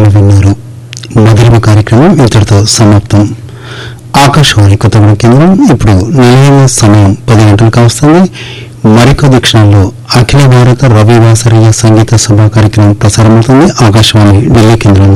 వార్తలు విన్నారు. మధురిమ కార్యక్రమం ఇంతటితో సమాప్తం. ఆకాశవాణి కొత్తగూడెం కేంద్రం ఇప్పుడు నిలయన సమయం 10 గంటలకు వస్తుంది. మరికొద్ది క్షణాల్లో అఖిల భారత రవివాసరీయ సంగీత సభ కార్యక్రమం ప్రసారమవుతుంది. ఆకాశవాణి ఢిల్లీ కేంద్రం.